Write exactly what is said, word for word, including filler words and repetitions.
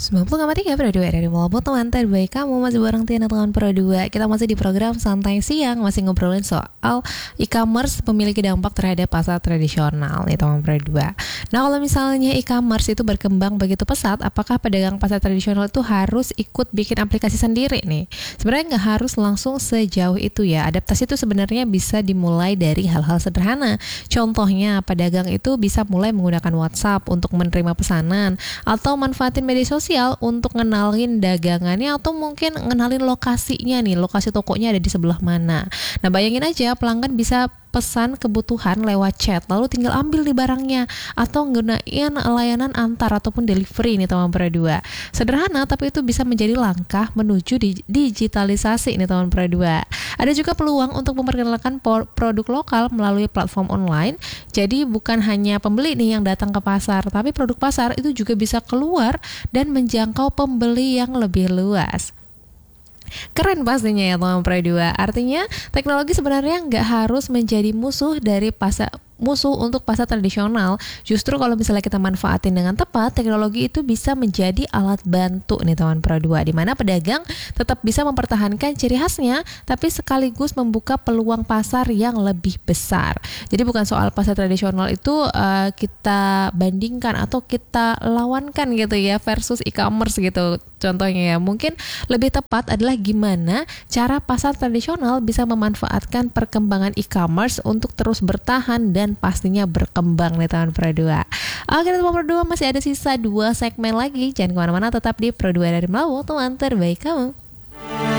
sembilan puluh koma tiga Pro dua dari Mall teman terbaik kamu. Masih bareng Tina teman Pro dua. Kita masih di program Santai Siang, masih ngobrolin soal e-commerce memiliki dampak terhadap pasar tradisional nih teman Pro dua. Nah, kalau misalnya e-commerce itu berkembang begitu pesat, apakah pedagang pasar tradisional itu harus ikut bikin aplikasi sendiri nih? Sebenarnya nggak harus langsung sejauh itu ya. Adaptasi itu sebenarnya bisa dimulai dari hal-hal sederhana. Contohnya, pedagang itu bisa mulai menggunakan WhatsApp untuk menerima pesanan, atau manfaatin media sosial untuk ngenalin dagangannya, atau mungkin ngenalin lokasinya nih, lokasi tokonya ada di sebelah mana. Nah, bayangin aja pelanggan bisa pesan kebutuhan lewat chat, lalu tinggal ambil di barangnya, atau gunain layanan antar ataupun delivery nih teman Pro dua. Sederhana, tapi itu bisa menjadi langkah menuju di digitalisasi nih teman Pro dua. Ada juga peluang untuk memperkenalkan produk lokal melalui platform online. Jadi bukan hanya pembeli nih yang datang ke pasar, tapi produk pasar itu juga bisa keluar dan menjangkau pembeli yang lebih luas. Keren pastinya ya teman Pro dua. Artinya teknologi sebenarnya nggak harus menjadi musuh dari pasar musuh untuk pasar tradisional. Justru kalau misalnya kita manfaatin dengan tepat, teknologi itu bisa menjadi alat bantu nih teman Pro dua, di mana pedagang tetap bisa mempertahankan ciri khasnya, tapi sekaligus membuka peluang pasar yang lebih besar. Jadi bukan soal pasar tradisional itu uh, kita bandingkan atau kita lawankan gitu ya versus e-commerce gitu. Contohnya ya, mungkin lebih tepat adalah gimana cara pasar tradisional bisa memanfaatkan perkembangan e-commerce untuk terus bertahan dan pastinya berkembang nih teman Pro dua. Oke teman Pro dua, masih ada sisa dua segmen lagi. Jangan kemana-mana, tetap di Pro dua dari Melawu, teman terbaik kamu.